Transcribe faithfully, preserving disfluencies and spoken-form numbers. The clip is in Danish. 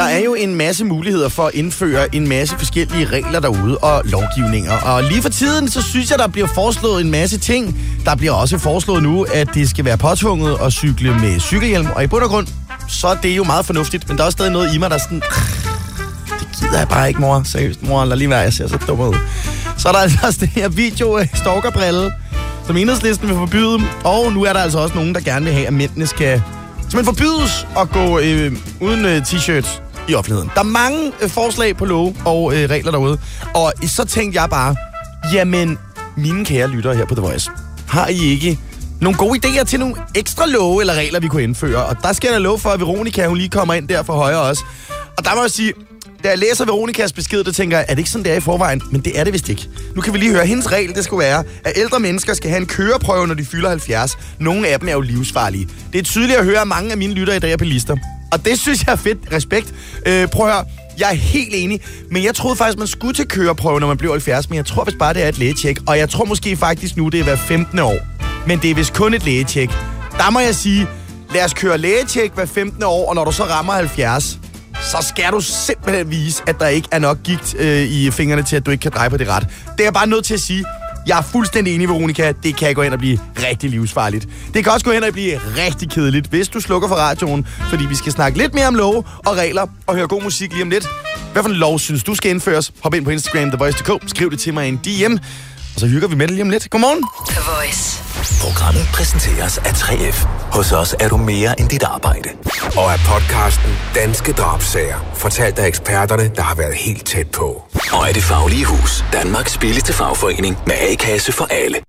er jo en masse muligheder for at indføre en masse forskellige regler derude og lovgivninger. Og lige for tiden, så synes jeg, der bliver foreslået en masse ting. Der bliver også foreslået nu, at det skal være påtvunget at cykle med cykelhjelm. Og i bund og grund, så er det jo meget fornuftigt. Men der er også stadig noget i mig, der er sådan... Det gider jeg bare ikke, mor. Seriøst, mor, lad lige være, jeg ser så dum ud. Så er der altså også det her video-stalkerbrille, som Enhedslisten vil forbyde. Og nu er der altså også nogen, der gerne vil have, at mændene skal simpelthen forbydes at gå øh, uden øh, t-shirts i offentligheden. Der er mange øh, forslag på love og øh, regler derude. Og så tænkte jeg bare, jamen, mine kære lyttere her på The Voice, har I ikke nogle gode idéer til nogle ekstra love eller regler, vi kunne indføre? Og der skal jeg da love for, at Veronica, hun lige kommer ind der for højre også. Og der må jeg sige, da jeg læser Veronikas besked, der tænker jeg, er det ikke sådan, det er i forvejen? Men det er det vist ikke. Nu kan vi lige høre, hendes regel, det skulle være, at ældre mennesker skal have en køreprøve, når de fylder halvfjerds. Nogle af dem er jo livsfarlige. Det er tydeligt at høre, at mange af mine lyttere i dag er bilister. Og det synes jeg er fedt. Respekt. Øh, prøv at høre. Jeg er helt enig, men jeg troede faktisk, man skulle til køreprøve, når man blev halvfjerds, men jeg tror vist bare, det er et lægetjek. Og jeg tror måske faktisk nu, det er hver femtende år. Men det er vist kun et lægetjek. Der må jeg sige, lad os køre lægetjek hver femtende år, og når du så rammer halvfjerds, så skal du simpelthen vise, at der ikke er nok gigt øh, i fingrene til, at du ikke kan dreje på det ret. Det er jeg bare nødt til at sige. Jeg er fuldstændig enig, Veronica. Det kan gå hen og blive rigtig livsfarligt. Det kan også gå hen og blive rigtig kedeligt, hvis du slukker for radioen, fordi vi skal snakke lidt mere om love og regler og høre god musik lige om lidt. Hvad for en lov synes du skal indføres? Hop ind på Instagram, The Voice punktum d k. Skriv det til mig i en D M. Og så hygger vi med det lige om lidt. Godmorgen. The Voice. Programmet præsenteres af tre F. Hos os er du mere end dit arbejde. Og af podcasten Danske Drabsager, fortalt af eksperterne, der har været helt tæt på. Og af Det Faglige Hus, Danmarks billigste fagforening med A-kasse for alle.